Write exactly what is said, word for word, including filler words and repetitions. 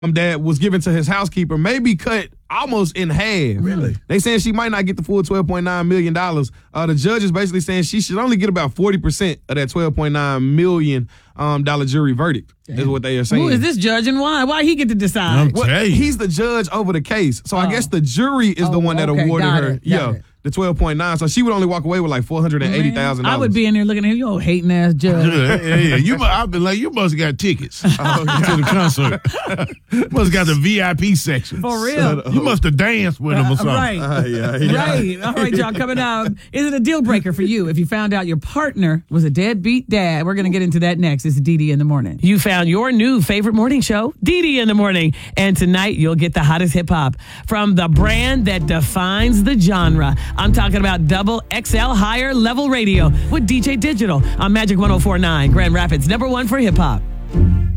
that was given to his housekeeper may be cut almost in half. Really? They saying she might not get the full twelve point nine million dollars. Uh, the judge is basically saying she should only get about forty percent of that twelve point nine million dollars um, dollar jury verdict. Damn. Is what they are saying. Who is this judge and why? Why he get to decide? Well, he's the judge over the case. So oh. I guess the jury is oh, the one that okay, awarded got her. it, yeah. it. The twelve point nine, so she would only walk away with like four hundred eighty thousand dollars. I would be in there looking at him, you old hating ass judge. yeah, yeah, yeah. You, I've been like, you must have got tickets oh, to the concert. Must have got the V I P section. For real. You must have danced with him or something. Uh, right. Uh, yeah, yeah. Right. All right, y'all, coming out. Is it a deal breaker for you if you found out your partner was a deadbeat dad? We're going to get into that next. It's Dee Dee in the Morning. You found your new favorite morning show, Dee Dee in the Morning. And tonight you'll get the hottest hip hop from the brand that defines the genre. I'm talking about Double X L Higher Level Radio with D J Digital on Magic one oh four point nine, Grand Rapids, number one for hip hop.